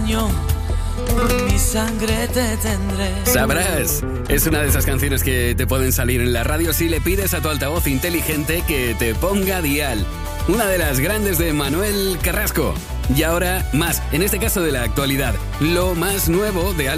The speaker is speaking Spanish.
año, por mi sangre te tendré. Sabrás, es una de esas canciones que te pueden salir en la radio si le pides a tu altavoz inteligente que te ponga dial. Una de las grandes de Manuel Carrasco. Y ahora más, en este caso de la actualidad, lo más nuevo de